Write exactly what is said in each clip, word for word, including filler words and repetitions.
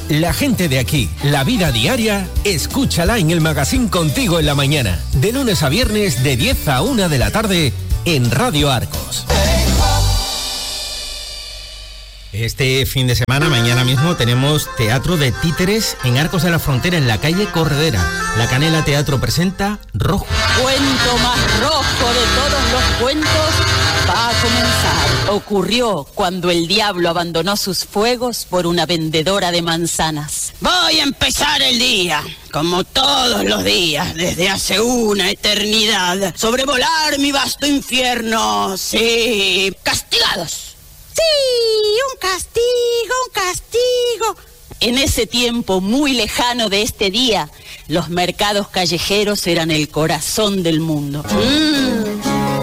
La gente de aquí, la vida diaria, escúchala en el Magazín Contigo en la Mañana. De lunes a viernes de diez a una de la tarde en Radio Arcos. Este fin de semana, mañana mismo, tenemos Teatro de Títeres en Arcos de la Frontera, en la calle Corredera. La Canela Teatro presenta Rojo. Cuento más rojo de todos los cuentos va a comenzar. Ocurrió cuando el diablo abandonó sus fuegos por una vendedora de manzanas. Voy a empezar el día, como todos los días, desde hace una eternidad, sobrevolar mi vasto infierno, sí, castigados. Sí, un castigo, un castigo. En ese tiempo muy lejano de este día, los mercados callejeros eran el corazón del mundo. Mm,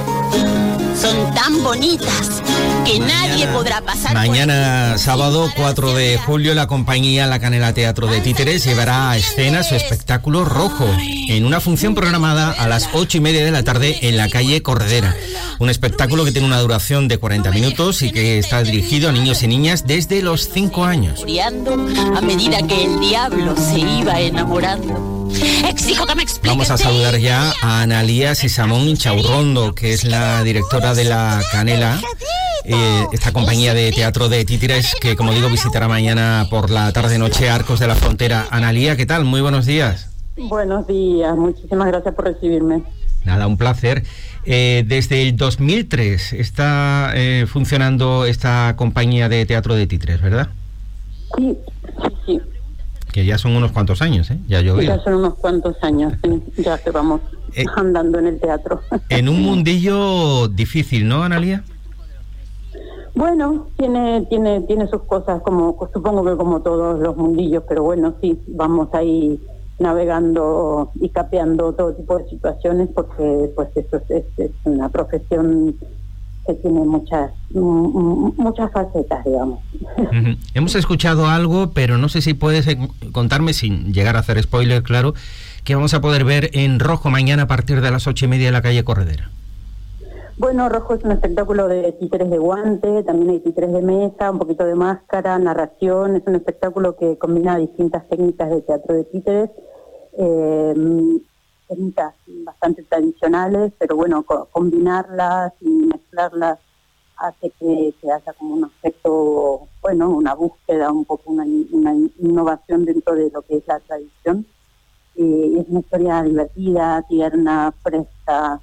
son tan bonitas que mañana, nadie podrá pasar. Mañana sábado cuatro de julio, la compañía La Canela Teatro de Títeres llevará a escena su espectáculo Rojo en una función programada a las ocho y media de la tarde en la calle Corredera. Un espectáculo que tiene una duración de cuarenta minutos y que está dirigido a niños y niñas desde los cinco años. A medida que el diablo se iba enamorando. Exijo que me explique. Vamos a saludar ya a Analía Sisamón Chaurrondo, que es la directora de La Canela, eh, esta compañía de teatro de títeres que, como digo, visitará mañana por la tarde-noche Arcos de la Frontera. Analía, ¿qué tal? Muy buenos días. Buenos días, muchísimas gracias por recibirme. Nada, un placer. Eh, desde el dos mil tres está eh, funcionando esta compañía de teatro de títeres, ¿verdad? Sí, sí, sí. Que ya son unos cuantos años, ¿eh? Ya yo Ya son unos cuantos años, sí, ya que vamos eh, andando en el teatro. En un mundillo difícil, ¿no, Analía? Bueno, tiene tiene tiene sus cosas, como supongo que como todos los mundillos, pero bueno, sí, vamos ahí navegando y capeando todo tipo de situaciones, porque pues eso es, es, es una profesión que tiene muchas muchas facetas, digamos. Uh-huh. Hemos escuchado algo, pero no sé si puedes contarme, sin llegar a hacer spoiler, claro, que vamos a poder ver en Rojo mañana a partir de las ocho y media en la calle Corredera. Bueno, Rojo es un espectáculo de títeres de guante, también hay títeres de mesa, un poquito de máscara, narración. Es un espectáculo que combina distintas técnicas de teatro de títeres, eh, técnicas bastante tradicionales, pero bueno, co- combinarlas y mezclarlas hace que, que haya como un aspecto, bueno, una búsqueda, un poco una, una innovación dentro de lo que es la tradición. Y es una historia divertida, tierna, fresca.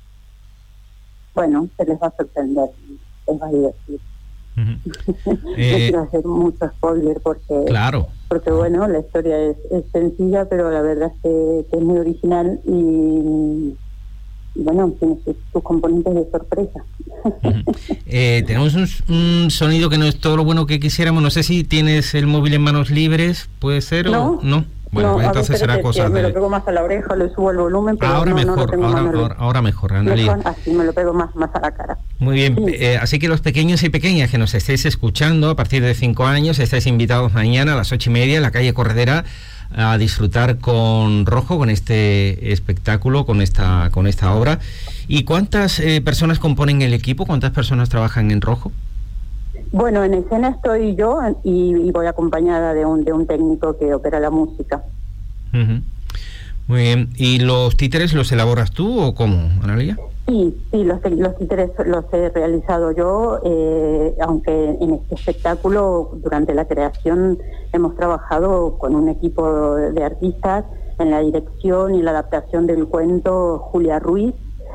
Bueno, se les va a sorprender, les va a divertir. Uh-huh. No eh, quiero hacer mucho spoiler porque, claro. porque bueno, la historia es, es sencilla, pero la verdad es que, que es muy original y, y bueno, tiene sus, sus componentes de sorpresa. Uh-huh. eh, tenemos un, un sonido que no es todo lo bueno que quisiéramos. No sé si tienes el móvil en manos libres, ¿puede ser no, o no? Bueno, no, pues entonces será cosa de... Me lo pego más a la oreja, le subo el volumen, pero ahora no, mejor, no lo tengo ahora, más ahora, ahora mejor, Analía. Así me lo pego más, más a la cara. Muy bien, Sí. eh, así que los pequeños y pequeñas que nos estéis escuchando a partir de cinco años, estáis invitados mañana a las ocho y media en la calle Corredera a disfrutar con Rojo, con este espectáculo, con esta, con esta obra. ¿Y cuántas eh, personas componen el equipo? ¿Cuántas personas trabajan en Rojo? Bueno, en escena estoy yo y, y voy acompañada de un, de un técnico que opera la música. Uh-huh. Muy bien. ¿Y los títeres los elaboras tú o cómo, Analía? Sí, sí, los, los títeres los he realizado yo, eh, aunque en este espectáculo, durante la creación, hemos trabajado con un equipo de artistas en la dirección y la adaptación del cuento, Julia Ruiz,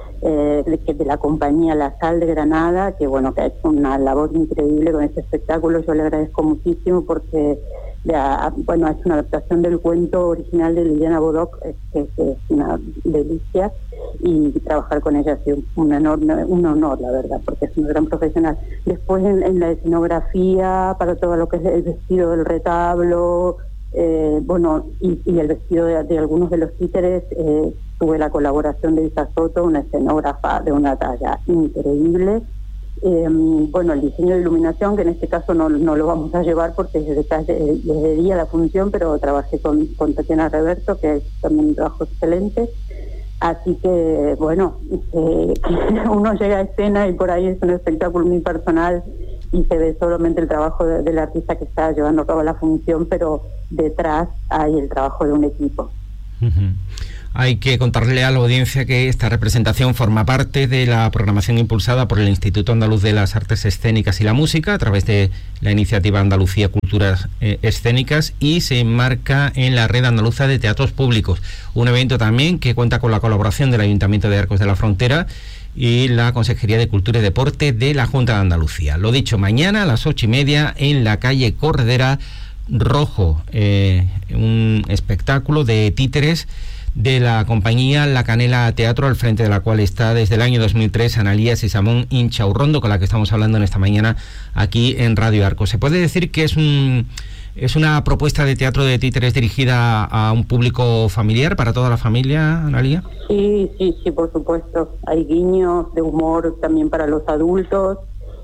eh, de, de la compañía La Sal de Granada, que bueno, que ha hecho una labor increíble con este espectáculo. Yo le agradezco muchísimo porque la, bueno, ha hecho una adaptación del cuento original de Liliana Bodoc, que, que es una delicia, y trabajar con ella ha sido un enorme, un honor, la verdad, porque es una gran profesional. Después en, en la escenografía, para todo lo que es el vestido del retablo, eh, bueno, y, y el vestido de, de algunos de los títeres, eh, tuve la colaboración de Isa Soto, una escenógrafa de una talla increíble. Eh, bueno, el diseño de iluminación, que en este caso no, no lo vamos a llevar porque es desde, desde día la función, pero trabajé con, con Tatiana Reverto, que es también un trabajo excelente. Así que, bueno, eh, uno llega a escena y por ahí es un espectáculo muy personal y se ve solamente el trabajo de, del artista que está llevando a cabo la función, pero detrás hay el trabajo de un equipo. Uh-huh. Hay que contarle a la audiencia que esta representación forma parte de la programación impulsada por el Instituto Andaluz de las Artes Escénicas y la Música a través de la iniciativa Andalucía Culturas eh, Escénicas, y se enmarca en la Red Andaluza de Teatros Públicos, un evento también que cuenta con la colaboración del Ayuntamiento de Arcos de la Frontera y la Consejería de Cultura y Deporte de la Junta de Andalucía. Lo dicho, mañana a las ocho y media en la calle Corredera, Rojo, eh, un espectáculo de títeres de la compañía La Canela Teatro, al frente de la cual está desde el año dos mil tres Analía Sisamón Inchaurrondo, con la que estamos hablando en esta mañana aquí en Radio Arcos. ¿Se puede decir que es un es una propuesta de teatro de títeres dirigida a un público familiar, para toda la familia, Analía? Sí, sí, sí, por supuesto. Hay guiños de humor también para los adultos,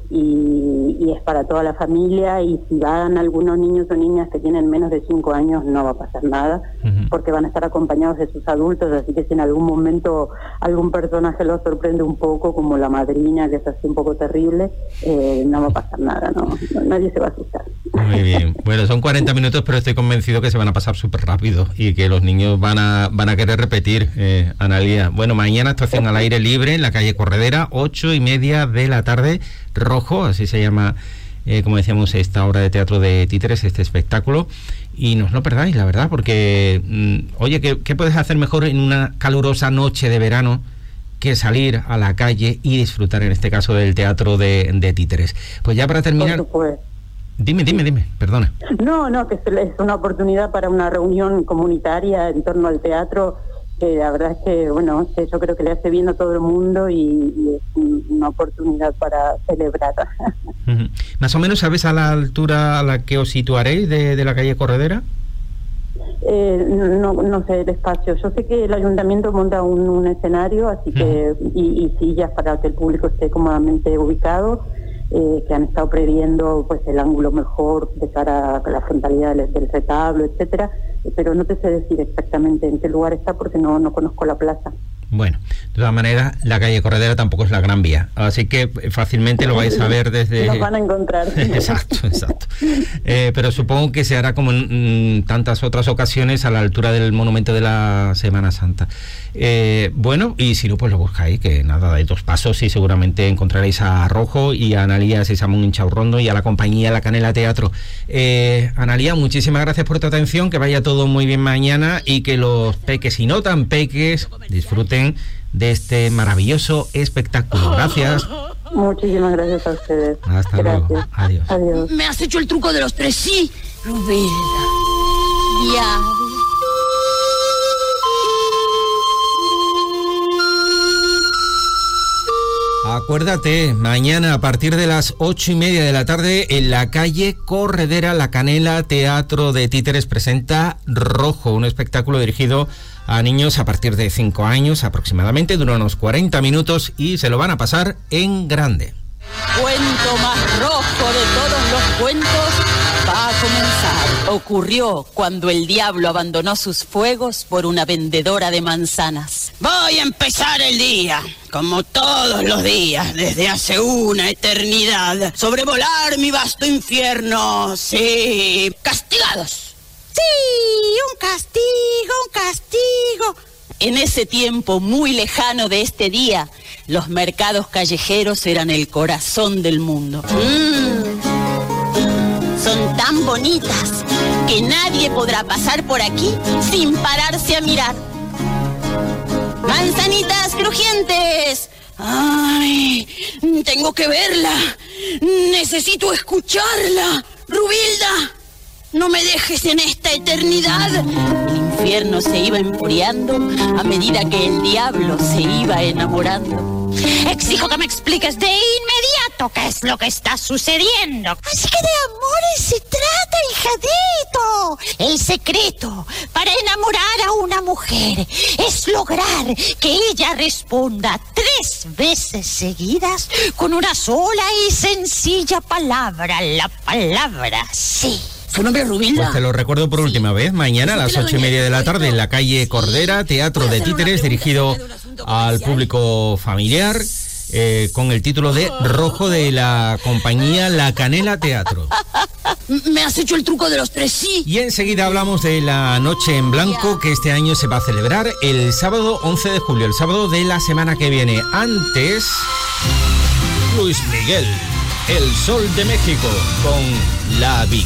y, y es para toda la familia, y si van algunos niños o niñas que tienen menos de cinco años no va a pasar nada, uh-huh. porque van a estar acompañados de sus adultos, así que si en algún momento algún personaje los sorprende un poco, como la madrina, que es así un poco terrible, eh, no va a pasar nada, no, no nadie se va a asustar. Muy bien, bueno, son cuarenta minutos, pero estoy convencido que se van a pasar súper rápido y que los niños van a van a querer repetir, eh, Analía. Bueno, mañana actuación al aire libre en la calle Corredera, ocho y media de la tarde, Rojo, así se llama, eh, como decíamos, esta obra de teatro de títeres, este espectáculo, y no os lo perdáis, la verdad, porque, mmm, oye, ¿qué, ¿qué puedes hacer mejor en una calurosa noche de verano que salir a la calle y disfrutar, en este caso, del teatro de, de títeres? Pues ya para terminar... Dime, dime, dime, perdona. No, no, que es una oportunidad para una reunión comunitaria en torno al teatro, que la verdad es que, bueno, que yo creo que le hace bien a todo el mundo, y, y es una oportunidad para celebrar. Uh-huh. ¿Más o menos sabes a la altura a la que os situaréis de, de la calle Corredera? Eh, no, no sé el espacio. Yo sé que el ayuntamiento monta un, un escenario, así que uh-huh. y, y sillas para que el público esté cómodamente ubicado. Eh, que han estado previendo pues el ángulo mejor de cara a la frontalidad del, del retablo, etcétera, pero no te sé decir exactamente en qué lugar está porque no, no conozco la plaza. Bueno, de todas maneras, la calle Corredera tampoco es la Gran Vía, así que fácilmente lo vais a ver desde... Nos van a encontrar. Exacto, exacto. Eh, pero supongo que se hará como en mm, tantas otras ocasiones a la altura del monumento de la Semana Santa. Eh, bueno, y si no, pues lo buscáis, que nada, de dos pasos, y seguramente encontraréis a Rojo y a Analía Sisamón Inchaurrondo y a la compañía La Canela Teatro. Eh, Analía, muchísimas gracias por tu atención, que vaya todo muy bien mañana y que los peques y no tan peques disfruten de este maravilloso espectáculo. Gracias. Muchísimas gracias a ustedes. Hasta gracias. luego. Adiós. Adiós. Me has hecho el truco de los tres, sí, Rubilda. Ya. Acuérdate, mañana a partir de las ocho y media de la tarde en la calle Corredera, La Canela Teatro de Títeres presenta Rojo, un espectáculo dirigido a niños a partir de cinco años aproximadamente, dura unos cuarenta minutos y se lo van a pasar en grande. El cuento más rojo de todos los cuentos va a comenzar. Ocurrió cuando el diablo abandonó sus fuegos por una vendedora de manzanas. Voy a empezar el día, como todos los días, desde hace una eternidad, sobrevolar mi vasto infierno, sí, castigados. Sí, un castigo, un castigo. En ese tiempo muy lejano de este día, los mercados callejeros eran el corazón del mundo. Mm. Son tan bonitas que nadie podrá pasar por aquí sin pararse a mirar. ¡Manzanitas crujientes! ¡Ay! Tengo que verla. Necesito escucharla. ¡Rubilda! ¡No me dejes en esta eternidad! El infierno se iba enfuriando a medida que el diablo se iba enamorando. Exijo que me expliques de inmediato qué es lo que está sucediendo. Así que de amores se trata, hijadito. El secreto para enamorar a una mujer es lograr que ella responda tres veces seguidas con una sola y sencilla palabra, la palabra sí. ¿Su nombre es Rubilda? Pues te lo recuerdo por última vez, mañana a las ocho y media de la tarde en la calle Cordera, Teatro de Títeres, dirigido al público familiar, eh, con el título de Rojo, de la compañía La Canela Teatro. ¿Me has hecho el truco de los tres sí? Y enseguida hablamos de la Noche en Blanco, que este año se va a celebrar el sábado once de julio, el sábado de la semana que viene. Antes, Luis Miguel, El Sol de México, con La Victoria.